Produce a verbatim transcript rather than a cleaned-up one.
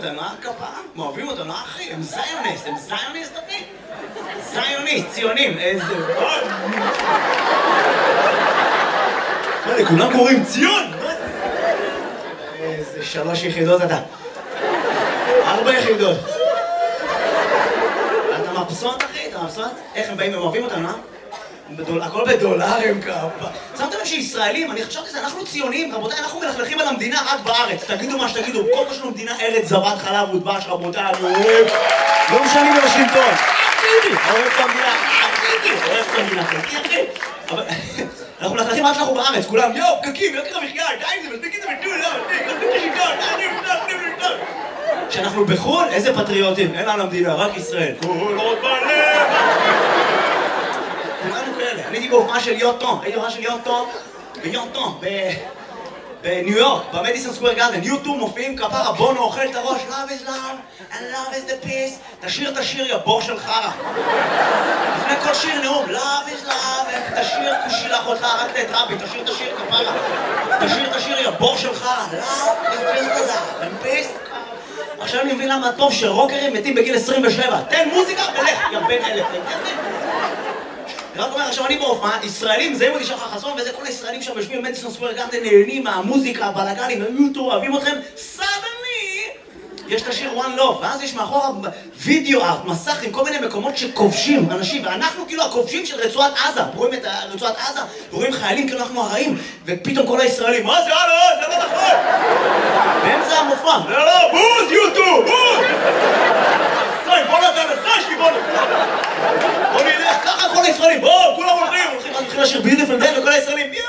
אותנו, אה, כפרה? הם אוהבים אותנו, אחי, הם זיוניסט, הם זיוניסט, אחי? זיוניסט, ציונים, איזה... מה, לכולם קוראים ציון? איזה שלוש יחידות אתה. ארבע יחידות. אתה מבסוט, אחי? אתה מבסוט? איך הם באים, הם אוהבים אותנו, אה? הכל בדולרים כפה. שמתם לב שישראלים, אני חשבתי שזה, אנחנו ציונים, רבותיי, אנחנו מלכלכים על המדינה רק בארץ. תגידו מה שתגידו, כל מה שלנו מדינה ארץ זבת חלב ודבש, רבותיי, אני אוהב. לא משנים בוושינגטון. אחידי, אוהב את המדינה, אחידי, אוהב את המדינה, אחידי. אבל אנחנו מלכלכים רק שאנחנו בארץ, כולם, יואו, פקקים, יוקר המחיה, די זה, מספיק את זה בטול, לא, מספיק, מספיק לשלטון, די, נפתח, נפתח. כשאנחנו בחו"ל, איזה פטריוטים, אין על המדינה, רק ישראל. כל עוד בלב. כולנו כאלה. אני הייתי בהופעה של יוטון, הייתי בהופעה של יוטון ביוטון, בניו יורק, במדיסון סקוואר גארדן. יוטו מופיעים כפרה, בונו אוכל את הראש, love is love and love is the peace. תשיר את השיר, יא בור של חרא. לפני כל שיר נאום, love is love, תשיר כושילח אותך, רק את רבי, תשיר את השיר כפרה. תשיר את השיר, יא בור של חרא, love is just love and peace. עכשיו אני מבין למה טוב שרוקרים מתים בגיל עשרים ושבע. תן מוזיקה ולך, יא בן אלף. רק אומר, עכשיו אני בהופעה, ישראלים, זה מודי שחר חסון, וזה כל הישראלים שם יושבים במדיסון סקוואר גארדן, נהנים מהמוזיקה, הבלגנים, היוטו, אוהבים אתכם, סדני! יש את השיר One Love, ואז יש מאחורה וידאו ארט, מסך עם כל מיני מקומות שכובשים אנשים, ואנחנו כאילו הכובשים של רצועת עזה, רואים את רצועת עזה, ורואים חיילים כאילו אנחנו הרעים, ופתאום כל הישראלים, מה זה, לא, זה לא נכון! באמצע המופע, לא, לא, בוז, יוטו, בוז! בוא נתן לסשקי, בוא נתן! בוא נלך, ככה כל הישראלים, בואו, כולם הולכים, הולכים, אז מתחיל לשיר ביוטיפול דיי וכל הישראלים, יואו!